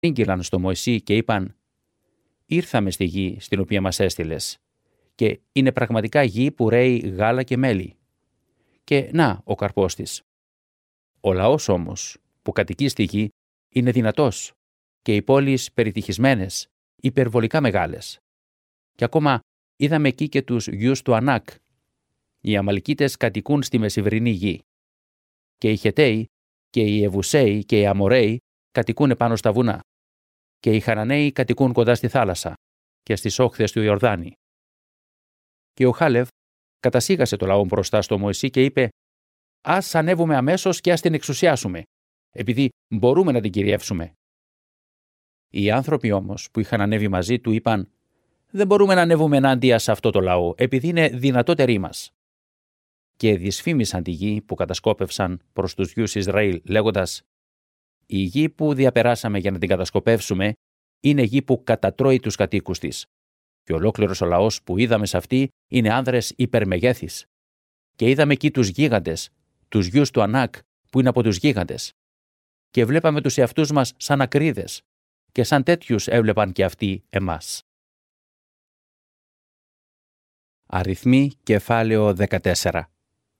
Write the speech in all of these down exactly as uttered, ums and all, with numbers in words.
ήγγυλαν στο Μωυσή και είπαν: «Ήρθαμε στη γη στην οποία μας έστειλες, και είναι πραγματικά γη που ρέει γάλα και μέλι. Και να ο καρπός της. Ο λαός όμως που κατοικεί στη γη είναι δυνατός και οι πόλεις περιτυχισμένες, υπερβολικά μεγάλες. Και ακόμα είδαμε εκεί και τους γιους του Ανάκ. Οι Αμαλικίτες κατοικούν στη μεσημβρινή γη. Και οι Χεταίοι και οι Εβουσαίοι και οι Αμοραίοι κατοικούν πάνω στα βουνά. Και οι Χαναναίοι κατοικούν κοντά στη θάλασσα και στις όχθες του Ιορδάνη». Και ο Χάλευ κατασίγασε το λαό μπροστά στο Μωυσή και είπε: «Ας ανέβουμε αμέσως και ας την εξουσιάσουμε, επειδή μπορούμε να την κυριεύσουμε». Οι άνθρωποι όμως που είχαν ανέβει μαζί του είπαν: «Δεν μπορούμε να ανέβουμε ενάντια σε αυτό το λαό, επειδή είναι δυνατότεροι μας». Και δυσφήμισαν τη γη που κατασκόπευσαν προς τους γιους Ισραήλ, λέγοντας: «Η γη που διαπεράσαμε για να την κατασκοπεύσουμε είναι γη που κατατρώει τους κατοίκους της. Και ολόκληρος ο λαός που είδαμε σε αυτή είναι άνδρες υπερμεγέθης. Και είδαμε εκεί τους γίγαντες, τους γιους του Ανάκ που είναι από τους γίγαντες. Και βλέπαμε τους εαυτούς μας σαν ακρίδες, και σαν τέτοιους έβλεπαν και αυτοί εμάς». Αριθμοί κεφάλαιο δεκατέσσερα.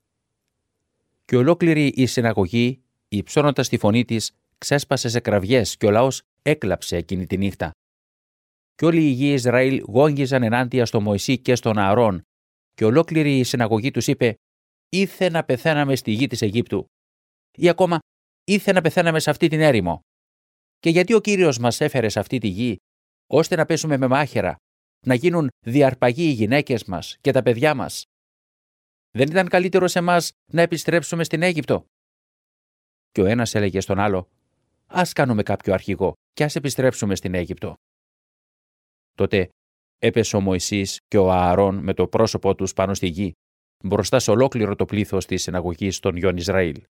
Και ολόκληρη η συναγωγή, υψώνοντας τη φωνή της, ξέσπασε σε κραυγές και ο λαός έκλαψε εκείνη τη νύχτα. Και όλη η γη Ισραήλ γόγγιζαν ενάντια στο Μωυσή και στον Ααρών, και ολόκληρη η συναγωγή τους είπε: «Ήθε να πεθαίναμε στη γη της Αιγύπτου, ή ακόμα ήθε να πεθαίναμε σε αυτή την έρημο. Και γιατί ο Κύριος μας έφερε σε αυτή τη γη, ώστε να πέσουμε με μάχαιρα, να γίνουν διαρπαγοί οι γυναίκες μας και τα παιδιά μας? Δεν ήταν καλύτερο σε εμάς να επιστρέψουμε στην Αίγυπτο?» Και ο ένας έλεγε στον άλλο: «Ας κάνουμε κάποιο αρχηγό και ας επιστρέψουμε στην Αίγυπτο». Τότε έπεσε ο Μωυσής και ο Ααρών με το πρόσωπό τους πάνω στη γη, μπροστά σε ολόκληρο το πλήθος της συναγωγής των γιών Ισραήλ.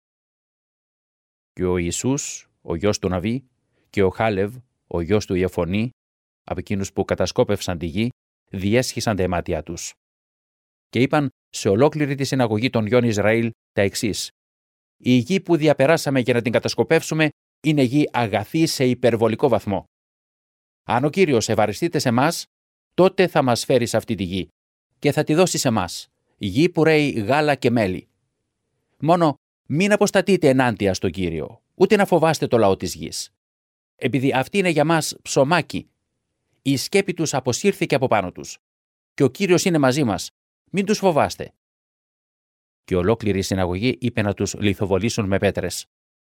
Και ο Ιησούς, ο γιος του Ναβί, και ο Χάλευ, ο γιος του Ιεφωνή, από εκείνους που κατασκόπευσαν τη γη, διέσχισαν τα αιμάτια τους. Και είπαν σε ολόκληρη τη συναγωγή των γιών Ισραήλ τα εξής: «Η γη που διαπεράσαμε για να την κατασκοπεύσουμε είναι γη αγαθή σε υπερβολικό βαθμό. Αν ο Κύριος ευαριστείται σε μας, τότε θα μας φέρει σε αυτή τη γη και θα τη δώσει σε μας, γη που ρέει γάλα και μέλι. Μόνο μην αποστατείτε ενάντια στον Κύριο, ούτε να φοβάστε το λαό της γης. Επειδή αυτή είναι για μας ψωμάκι, η σκέπη τους αποσύρθηκε από πάνω τους και ο Κύριος είναι μαζί μας, μην τους φοβάστε». Και ολόκληρη η συναγωγή είπε να τους λιθοβολήσουν με πέτρες.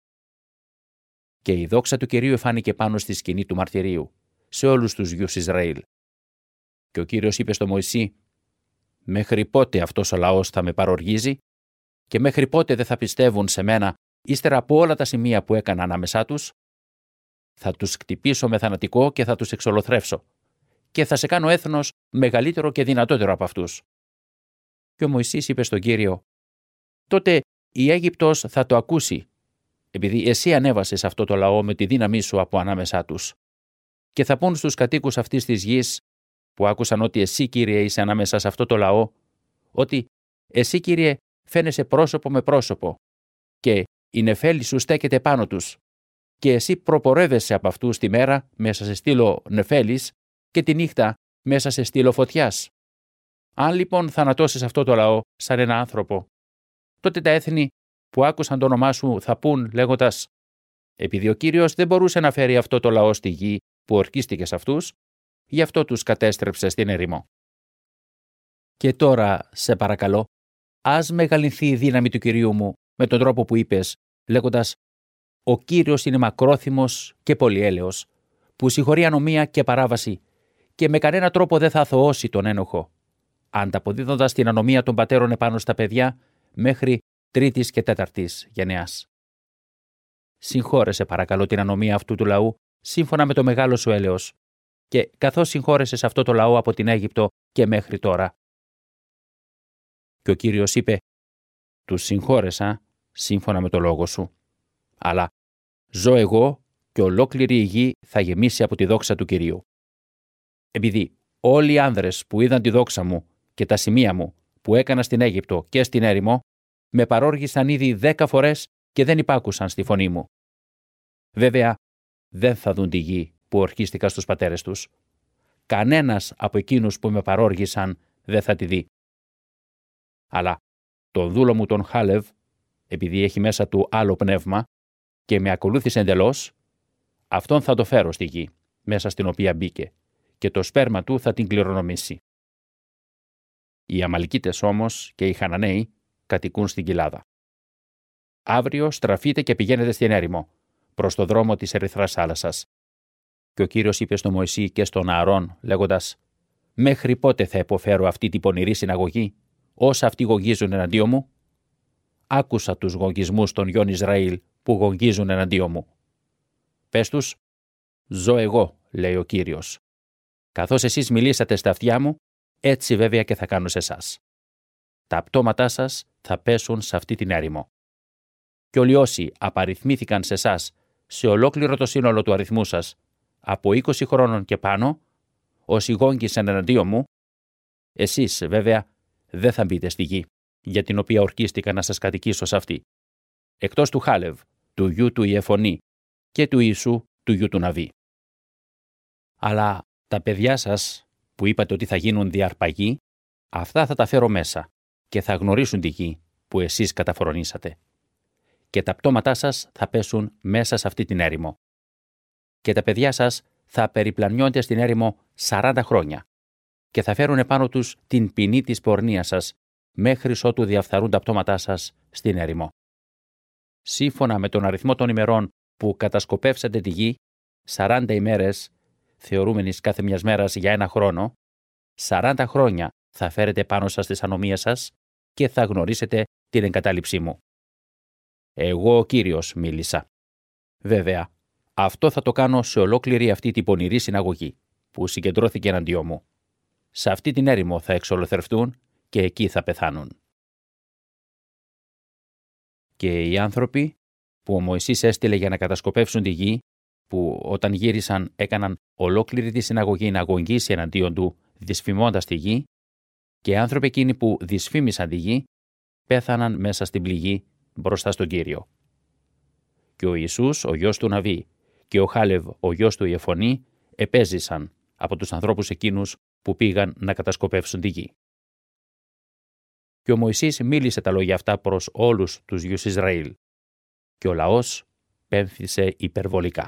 Και η δόξα του Κυρίου εφάνηκε πάνω στη σκηνή του μαρτυρίου, σε όλους τους γιους Ισραήλ. Και ο Κύριος είπε στο Μωυσή: «Μέχρι πότε αυτός ο λαός θα με παροργίζει και μέχρι πότε δεν θα πιστεύουν σε μένα ύστερα από όλα τα σημεία που έκανα ανάμεσά τους? Θα τους χτυπήσω με θανατικό και θα τους εξολοθρεύσω και θα σε κάνω έθνος μεγαλύτερο και δυνατότερο από αυτούς». Και ο Μωυσής είπε στον Κύριο: «Τότε η Αίγυπτος θα το ακούσει, επειδή εσύ ανέβασες αυτό το λαό με τη δύναμή σου από ανάμεσά τους. Και θα πούν στους κατοίκους αυτής της γης, που άκουσαν ότι εσύ, Κύριε, είσαι ανάμεσα σε αυτό το λαό, ότι εσύ, Κύριε, φαίνεσαι πρόσωπο με πρόσωπο και η νεφέλη σου στέκεται πάνω τους και εσύ προπορεύεσαι από αυτούς τη μέρα μέσα σε στήλο νεφέλης και τη νύχτα μέσα σε στήλο φωτιάς. Αν λοιπόν θανατώσεις αυτό το λαό σαν ένα άνθρωπο, τότε τα έθνη που άκουσαν το όνομά σου θα πούν λέγοντας: επειδή ο Κύριος δεν μπορούσε να φέρει αυτό το λαό στη γη που ορκίστηκε σε αυτούς, γι' αυτό τους κατέστρεψε στην ερήμο. Και τώρα, σε παρακαλώ, ας μεγαλυνθεί η δύναμη του Κυρίου μου με τον τρόπο που είπες, λέγοντας: ο Κύριος είναι μακρόθυμος και πολυέλεος, που συγχωρεί ανομία και παράβαση και με κανένα τρόπο δεν θα αθωώσει τον ένοχο, ανταποδίδοντας την ανομία των πατέρων επάνω στα παιδιά μέχρι τρίτης και τέταρτης γενεάς. Συγχώρεσε παρακαλώ την ανομία αυτού του λαού σύμφωνα με το μεγάλο σου έλεος και καθώς συγχώρεσες αυτό το λαό από την Αίγυπτο και μέχρι τώρα. Και ο Κύριος είπε: τους συγχώρεσα σύμφωνα με το λόγο σου, αλλά ζω εγώ και ολόκληρη η γη θα γεμίσει από τη δόξα του Κυρίου. Επειδή όλοι οι άνδρες που είδαν τη δόξα μου και τα σημεία μου που έκανα στην Αίγυπτο και στην έρημο, με παρόργησαν ήδη δέκα φορές και δεν υπάκουσαν στη φωνή μου. Βέβαια, δεν θα δουν τη γη που ορκίστηκα στους πατέρες τους. Κανένας από εκείνους που με παρόργησαν δεν θα τη δει. Αλλά τον δούλο μου τον Χάλευ, επειδή έχει μέσα του άλλο πνεύμα και με ακολούθησε εντελώς, αυτόν θα το φέρω στη γη, μέσα στην οποία μπήκε, και το σπέρμα του θα την κληρονομήσει. Οι Αμαλικίτες όμως και οι Χαναναίοι κατοικούν στην κοιλάδα. Αύριο στραφείτε και πηγαίνετε στην έρημο, προς το δρόμο της Ερυθράς θάλασσας. Και ο Κύριος είπε στον Μωυσή και στον Ααρών, λέγοντας: «Μέχρι πότε θα υποφέρω αυτή την πονηρή συναγωγή, όσα αυτοί γογγίζουν εναντίον μου? Άκουσα τους γογγισμούς των γιών Ισραήλ που γογγίζουν εναντίον μου. Πες τους, ζω εγώ, λέει ο Κύριος. Καθώς εσείς μιλήσατε στα αυτιά μου, έτσι βέβαια και θα κάνω σε εσάς. Τα πτώματά σας θα πέσουν σε αυτή την έρημο. Και όλοι όσοι απαριθμήθηκαν σε εσάς σε ολόκληρο το σύνολο του αριθμού σας, από είκοσι χρόνων και πάνω, όσοι γόγγισαν εναντίον μου, εσείς βέβαια δεν θα μπείτε στη γη, για την οποία ορκίστηκα να σας κατοικήσω σε αυτή, εκτός του Χάλευ, του γιου του Ιεφωνή και του Ιησού, του γιου του Ναβί. Αλλά τα παιδιά σας, που είπατε ότι θα γίνουν διαρπαγοί, αυτά θα τα φέρω μέσα και θα γνωρίσουν τη γη που εσείς καταφρονήσατε. Και τα πτώματά σας θα πέσουν μέσα σε αυτή την έρημο. Και τα παιδιά σας θα περιπλανιόνται στην έρημο σαράντα χρόνια και θα φέρουν επάνω τους την ποινή της πορνείας σας μέχρι ότου διαφθαρούν τα πτώματά σας στην έρημο. Σύμφωνα με τον αριθμό των ημερών που κατασκοπεύσατε τη γη, σαράντα ημέρες, θεωρούμενης κάθε μιας μέρας για ένα χρόνο, σαράντα χρόνια θα φέρετε πάνω σας τις ανομίες σας και θα γνωρίσετε την εγκατάλειψή μου. Εγώ ο Κύριος μίλησα. Βέβαια, αυτό θα το κάνω σε ολόκληρη αυτή την πονηρή συναγωγή που συγκεντρώθηκε εναντίον μου. Σε αυτή την έρημο θα εξολοθρευτούν και εκεί θα πεθάνουν. Και οι άνθρωποι που ο Μωυσής έστειλε για να κατασκοπεύσουν τη γη, που όταν γύρισαν έκαναν ολόκληρη τη συναγωγή να γογγίσει εναντίον του, δυσφημώντας τη γη, και οι άνθρωποι εκείνοι που δυσφήμισαν τη γη, πέθαναν μέσα στην πληγή μπροστά στον Κύριο. Και ο Ιησούς, ο γιος του Ναβί, και ο Χάλευ, ο γιος του Ιεφωνή, επέζησαν από τους ανθρώπους εκείνους που πήγαν να κατασκοπεύσουν τη γη. Και ο Μωυσής μίλησε τα λόγια αυτά προς όλους τους γιους Ισραήλ, και ο λαός πέμφθησε υπερβολικά.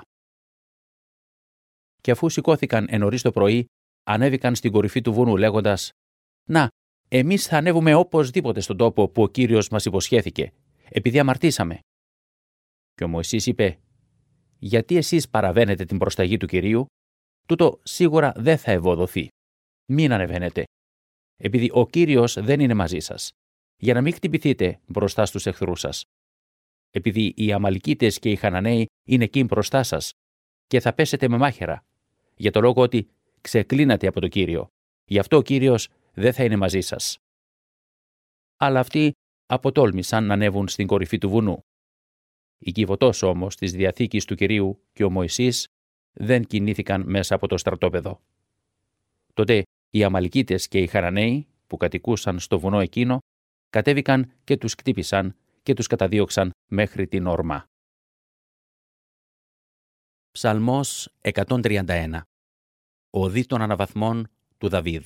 Και αφού σηκώθηκαν εν νωρίς το πρωί, ανέβηκαν στην κορυφή του βουνού λέγοντας: «Να, εμείς θα ανέβουμε οπωσδήποτε στον τόπο που ο Κύριος μας υποσχέθηκε, επειδή αμαρτήσαμε». Και ο Μωυσής είπε: «Γιατί εσείς παραβαίνετε την προσταγή του Κυρίου, τούτο σίγουρα δεν θα ευωδοθεί. Μην ανεβαίνετε, επειδή ο Κύριος δεν είναι μαζί σας, για να μην χτυπηθείτε μπροστά στους εχθρούς σας. Επειδή οι Αμαλικίτες και οι Χαναναίοι είναι εκεί μπροστά σας και θα πέσετε με μάχαιρα, για το λόγο ότι ξεκλίνατε από το Κύριο. Γι' αυτό ο Κύριος δεν θα είναι μαζί σας». Αλλά αυτοί αποτόλμησαν να ανέβουν στην κορυφή του βουνού. Η κυβωτός όμως της Διαθήκης του Κυρίου και ο Μωυσής δεν κινήθηκαν μέσα από το στρατόπεδο. Τότε οι Αμαλικίτες και οι Χαναναίοι που κατοικούσαν στο βουνό εκείνο κατέβηκαν και τους κτύπησαν και τους καταδίωξαν μέχρι την Ορμά. Ψαλμός εκατόν τριάντα ένα. Οδή των αναβαθμών του Δαβίδ.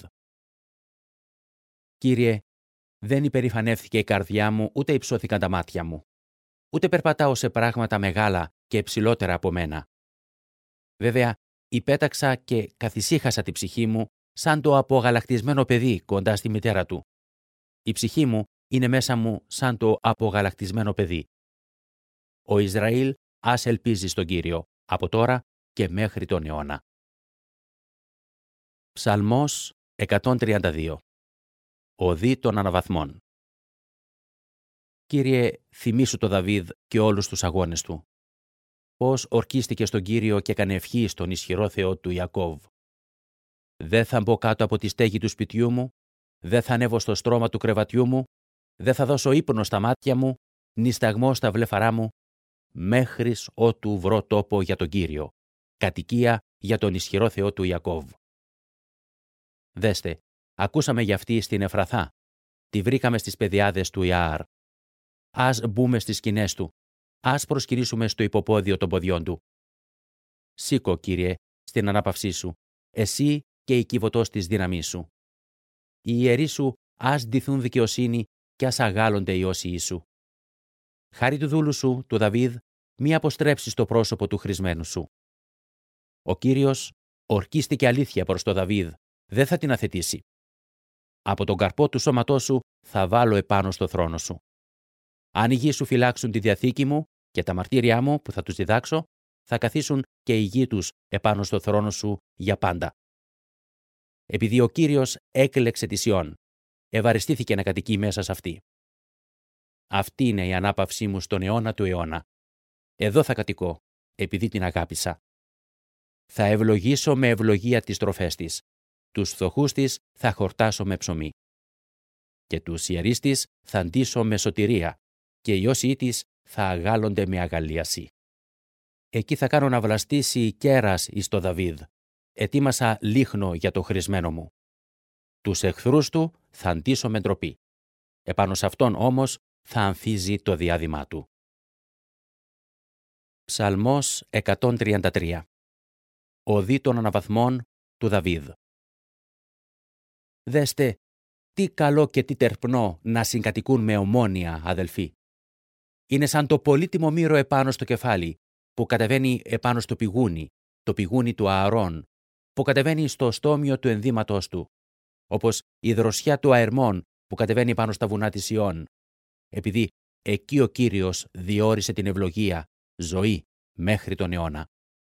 Κύριε, δεν υπερηφανεύθηκε η καρδιά μου, ούτε υψώθηκαν τα μάτια μου. Ούτε περπατάω σε πράγματα μεγάλα και υψηλότερα από μένα. Βέβαια, υπέταξα και καθησύχασα τη ψυχή μου σαν το απογαλακτισμένο παιδί κοντά στη μητέρα του. Η ψυχή μου είναι μέσα μου σαν το απογαλακτισμένο παιδί. Ο Ισραήλ ας ελπίζει στον Κύριο, από τώρα και μέχρι τον αιώνα. Ψαλμός εκατόν τριάντα δύο. Οδή των αναβαθμών. Κύριε, θυμήσου το Δαβίδ και όλους τους αγώνες του. Πώς ορκίστηκε στον Κύριο και έκανε ευχή στον ισχυρό Θεό του Ιακώβ. Δεν θα μπω κάτω από τη στέγη του σπιτιού μου, δεν θα ανέβω στο στρώμα του κρεβατιού μου, δεν θα δώσω ύπνο στα μάτια μου, νη σταγμό στα βλέφαρά μου, μέχρις ότου βρω τόπο για τον Κύριο, κατοικία για τον ισχυρό Θεό του Ιακώβ. Δέστε, ακούσαμε για αυτή στην Εφραθά, τη βρήκαμε στις πεδιάδες του Ιαάρ. Ας μπούμε στις σκηνές του, ας προσκυρήσουμε στο υποπόδιο των ποδιών του. Σήκω, Κύριε, στην ανάπαυσή σου, εσύ και η κυβωτός της δύναμής σου. Οι ιερείς σου ας ντυθούν δικαιοσύνη και ας αγάλλονται οι όσιοι σου. Χάρη του δούλου σου, του Δαβίδ, μη αποστρέψεις το πρόσωπο του χρησμένου σου. Ο Κύριος ορκίστηκε αλήθεια προς το Δαβίδ, δεν θα την αθετήσει. Από τον καρπό του σώματός σου θα βάλω επάνω στο θρόνο σου. Αν οι γη σου φυλάξουν τη διαθήκη μου και τα μαρτύριά μου που θα τους διδάξω, θα καθίσουν και οι γη τους επάνω στο θρόνο σου για πάντα. Επειδή ο Κύριος έκλεξε τη Σιών, ευαριστήθηκε να κατοικεί μέσα σε αυτή. Αυτή είναι η ανάπαυσή μου στον αιώνα του αιώνα. Εδώ θα κατοικώ, επειδή την αγάπησα. Θα ευλογήσω με ευλογία τις τροφές της. Τους φτωχούς της θα χορτάσω με ψωμί. Και τους ιερείς της θα ντύσω με σωτηρία, και οι όσιοι της θα αγάλλονται με αγαλίαση. Εκεί θα κάνω να βλαστήσει κέρας εις το Δαβίδ. Ετοίμασα λίχνο για το χρησμένο μου. Τους εχθρούς του θα ντύσω με ντροπή. Επάνω σε αυτόν όμως θα αμφίζει το διάδημά του. Ψαλμός εκατόν τριάντα τρία. Οδή των αναβαθμών του Δαβίδ. Δέστε, τι καλό και τι τερπνό να συγκατοικούν με ομόνοια, αδελφοί. Είναι σαν το πολύτιμο μύρο επάνω στο κεφάλι, που κατεβαίνει επάνω στο πηγούνι, το πηγούνι του Ααρών, που κατεβαίνει στο στόμιο του ενδύματός του, όπως η δροσιά του Αερμών που κατεβαίνει πάνω στα βουνά της Σιών, επειδή εκεί ο Κύριος διόρισε την ευλογία, ζωή μέχρι τον αιώνα.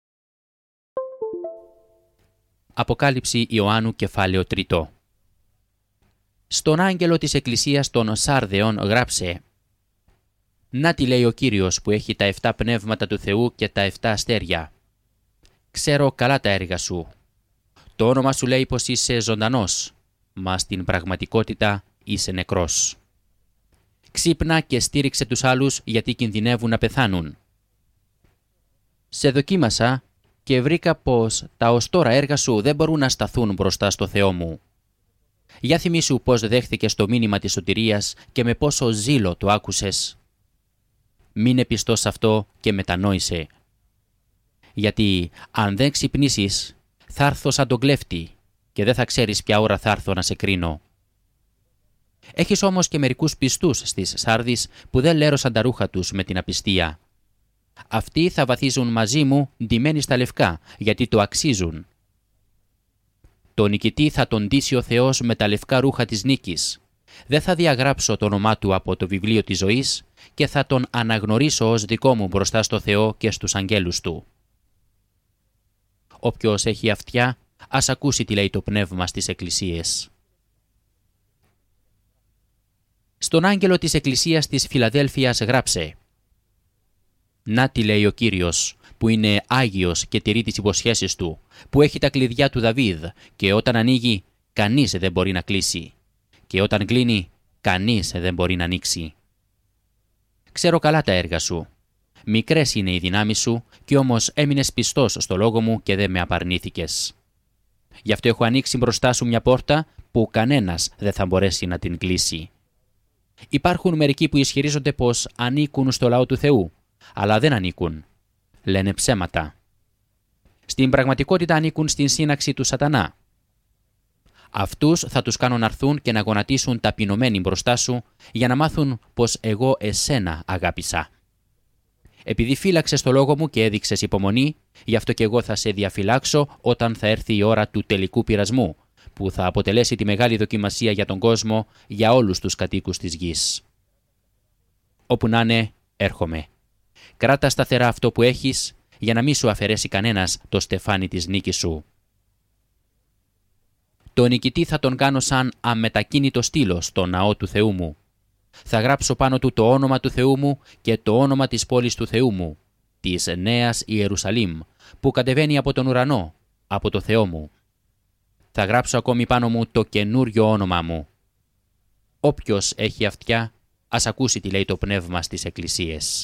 Αποκάλυψη Ιωάννου κεφάλαιο τρίτο. Στον άγγελο της εκκλησίας των Σάρδεων γράψε: «Να τι λέει ο Κύριος που έχει τα εφτά πνεύματα του Θεού και τα εφτά αστέρια. Ξέρω καλά τα έργα σου. Το όνομα σου λέει πως είσαι ζωντανός, μα στην πραγματικότητα είσαι νεκρός. Ξύπνα και στήριξε τους άλλους, γιατί κινδυνεύουν να πεθάνουν. Σε δοκίμασα και βρήκα πως τα ως τώρα έργα σου δεν μπορούν να σταθούν μπροστά στο Θεό μου. Για θυμήσου πως δέχθηκες το μήνυμα της σωτηρίας και με πόσο ζήλο το άκουσες. Μείνε πιστός σε αυτό και μετανόησε. Γιατί αν δεν ξυπνήσεις, θα έρθω σαν τον κλέφτη και δεν θα ξέρεις ποια ώρα θα έρθω να σε κρίνω. Έχεις όμως και μερικούς πιστούς στις Σάρδεις που δεν λέρωσαν τα ρούχα τους με την απιστία. Αυτοί θα βαθίζουν μαζί μου ντυμένοι στα λευκά, γιατί το αξίζουν. Το νικητή θα τον ντύσει ο Θεός με τα λευκά ρούχα της νίκης. Δεν θα διαγράψω το όνομά του από το βιβλίο της ζωής και θα τον αναγνωρίσω ως δικό μου μπροστά στο Θεό και στους αγγέλους του. Όποιος έχει αυτιά, ας ακούσει τι λέει το πνεύμα στις εκκλησίες. Στον άγγελο της εκκλησίας της Φιλαδέλφειας γράψε: «Να τι λέει ο Κύριος, που είναι Άγιος και τηρεί τις υποσχέσεις του, που έχει τα κλειδιά του Δαβίδ και όταν ανοίγει, κανείς δεν μπορεί να κλείσει και όταν κλείνει, κανείς δεν μπορεί να ανοίξει. Ξέρω καλά τα έργα σου. Μικρές είναι οι δυνάμεις σου και όμως έμεινες πιστός στο λόγο μου και δεν με απαρνήθηκες. Γι' αυτό έχω ανοίξει μπροστά σου μια πόρτα που κανένας δεν θα μπορέσει να την κλείσει. Υπάρχουν μερικοί που ισχυρίζονται πως ανήκουν στο λαό του Θεού, αλλά δεν ανήκουν. Λένε ψέματα. Στην πραγματικότητα ανήκουν στην σύναξη του Σατανά. Αυτούς θα τους κάνω να έρθουν και να γονατίσουν ταπεινωμένοι μπροστά σου για να μάθουν πως εγώ εσένα αγάπησα. Επειδή φύλαξες το λόγο μου και έδειξες υπομονή, γι' αυτό και εγώ θα σε διαφυλάξω όταν θα έρθει η ώρα του τελικού πειρασμού, που θα αποτελέσει τη μεγάλη δοκιμασία για τον κόσμο, για όλους τους κατοίκους της γης. Όπου να είναι, έρχομαι. Κράτα σταθερά αυτό που έχεις, για να μην σου αφαιρέσει κανένας το στεφάνι της νίκης σου. Το νικητή θα τον κάνω σαν αμετακίνητο στήλο στο ναό του Θεού μου. Θα γράψω πάνω του το όνομα του Θεού μου και το όνομα της πόλης του Θεού μου, της Νέας Ιερουσαλήμ, που κατεβαίνει από τον ουρανό, από το Θεό μου. Θα γράψω ακόμη πάνω μου το καινούριο όνομά μου. Όποιος έχει αυτιά, ας ακούσει τι λέει το πνεύμα στις εκκλησίες.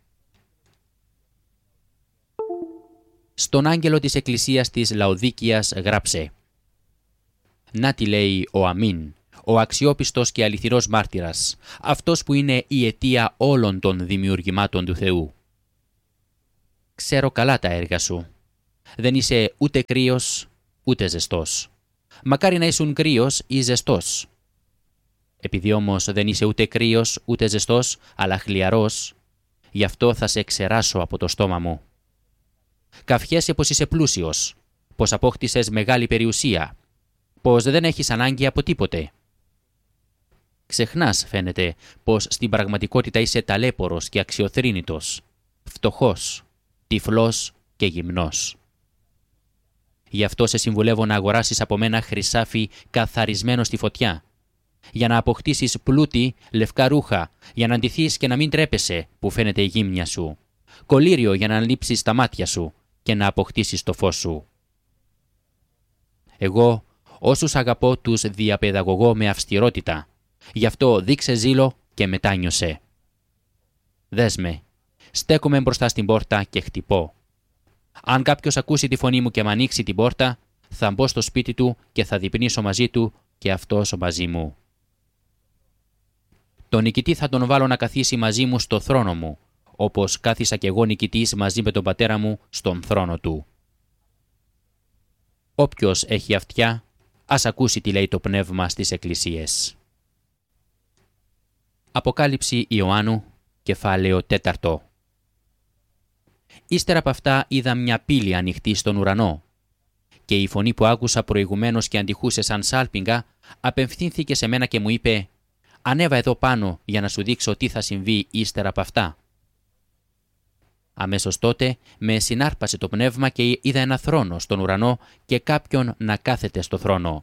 Στον άγγελο της εκκλησίας της Λαοδίκειας γράψε: «Να τι λέει ο Αμήν, ο αξιόπιστος και αληθινός μάρτυρας, αυτός που είναι η αιτία όλων των δημιουργημάτων του Θεού. Ξέρω καλά τα έργα σου. Δεν είσαι ούτε κρύος, ούτε ζεστός. Μακάρι να ήσουν κρύος ή ζεστός. Επειδή όμως δεν είσαι ούτε κρύος, ούτε ζεστός, αλλά χλιαρός, γι' αυτό θα σε εξεράσω από το στόμα μου. Καυχέσαι πως είσαι πλούσιος, πως απόκτησες μεγάλη περιουσία, πως δεν έχεις ανάγκη από τίποτε. Ξεχνάς, φαίνεται, πως στην πραγματικότητα είσαι ταλέπορος και αξιοθρήνητος, φτωχός, τυφλός και γυμνός. Γι' αυτό σε συμβουλεύω να αγοράσεις από μένα χρυσάφι καθαρισμένο στη φωτιά, για να αποκτήσεις πλούτη, λευκά ρούχα, για να ντυθείς και να μην τρέπεσαι που φαίνεται η γύμνια σου, κολύριο για να λείψεις τα μάτια σου και να αποκτήσεις το φως σου. Εγώ όσους αγαπώ τους διαπαιδαγωγώ με αυστηρότητα, γι' αυτό δείξε ζήλο και μετάνιωσε. Δες με, στέκομαι μπροστά στην πόρτα και χτυπώ. Αν κάποιος ακούσει τη φωνή μου και μ' ανοίξει την πόρτα, θα μπω στο σπίτι του και θα διπνήσω μαζί του και αυτός μαζί μου. Τον νικητή θα τον βάλω να καθίσει μαζί μου στο θρόνο μου, όπως κάθισα κι εγώ νικητής μαζί με τον πατέρα μου στον θρόνο του. Όποιος έχει αυτιά, ας ακούσει τι λέει το πνεύμα στις εκκλησίες. Αποκάλυψη Ιωάννου, κεφάλαιο τέταρτο. Ύστερα από αυτά είδα μια πύλη ανοιχτή στον ουρανό και η φωνή που άκουσα προηγουμένως και αντιχούσε σαν σάλπιγγα απευθύνθηκε σε μένα και μου είπε «Ανέβα εδώ πάνω για να σου δείξω τι θα συμβεί ύστερα από αυτά». Αμέσως τότε με συνάρπασε το πνεύμα και είδα ένα θρόνο στον ουρανό και κάποιον να κάθεται στο θρόνο.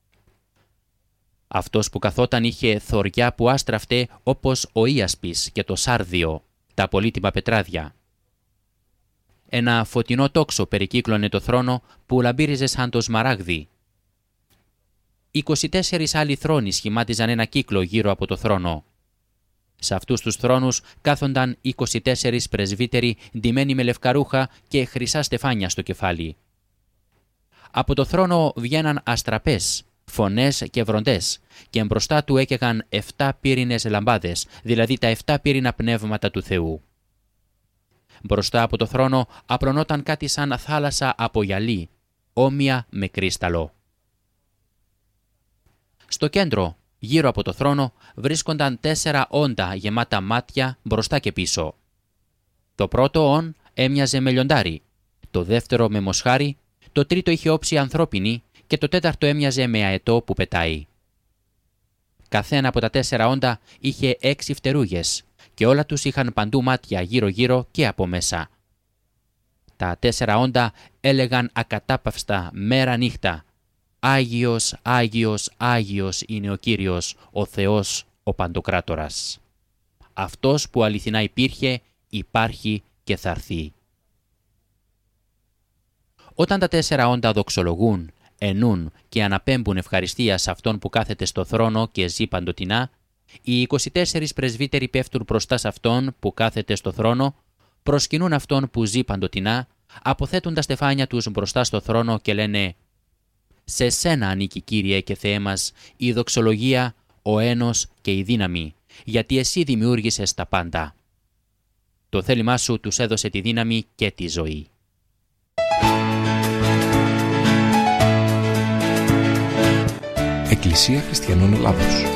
Αυτός που καθόταν είχε θωριά που άστραφτε όπως ο ίασπης και το σάρδιο, τα πολύτιμα πετράδια. Ένα φωτεινό τόξο περικύκλωνε το θρόνο που λαμπύριζε σαν το σμαράγδι. είκοσι τέσσερις άλλοι θρόνοι σχημάτιζαν ένα κύκλο γύρω από το θρόνο. Σε αυτούς τους θρόνους κάθονταν είκοσι τέσσερις πρεσβύτεροι ντυμένοι με λευκά ρούχα και χρυσά στεφάνια στο κεφάλι. Από το θρόνο βγαίναν αστραπές, φωνές και βροντές και μπροστά του έκαιγαν εφτά πύρινες λαμπάδες, δηλαδή τα εφτά πύρινα πνεύματα του Θεού. Μπροστά από το θρόνο απλωνόταν κάτι σαν θάλασσα από γυαλί, όμοια με κρίσταλο. Στο κέντρο, γύρω από το θρόνο, βρίσκονταν τέσσερα όντα γεμάτα μάτια μπροστά και πίσω. Το πρώτο όν έμοιαζε με λιοντάρι, το δεύτερο με μοσχάρι, το τρίτο είχε όψη ανθρώπινη και το τέταρτο έμοιαζε με αετό που πετάει. Καθένα από τα τέσσερα όντα είχε έξι φτερούγες και όλα τους είχαν παντού μάτια γύρω-γύρω και από μέσα. Τα τέσσερα όντα έλεγαν ακατάπαυστα μέρα νύχτα «Άγιος, Άγιος, Άγιος είναι ο Κύριος, ο Θεός, ο Παντοκράτορας. Αυτός που αληθινά υπήρχε, υπάρχει και θα έρθει». Όταν τα τέσσερα όντα δοξολογούν, ενούν και αναπέμπουν ευχαριστία σε αυτόν που κάθεται στο θρόνο και ζει παντοτινά, οι είκοσι τέσσερις πρεσβύτεροι πέφτουν μπροστά σε αυτόν που κάθεται στο θρόνο, προσκυνούν αυτόν που ζει παντοτινά, αποθέτουν τα στεφάνια τους μπροστά στο θρόνο και λένε «Σε σένα ανήκει, Κύριε και Θεέ μας, η δοξολογία, ο ένος και η δύναμη, γιατί εσύ δημιούργησες τα πάντα. Το θέλημά σου τους έδωσε τη δύναμη και τη ζωή». Εκκλησία Χριστιανών Ελλάδος.